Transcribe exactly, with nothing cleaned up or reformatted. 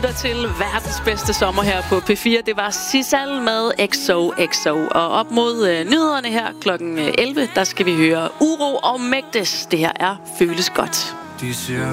lytter til verdens bedste sommer her på P fire. Det var Sissal med X O X O. Og op mod øh, nyhederne her klokken elleve, der skal vi høre Uro og Mægdes. Det her er Føles Godt.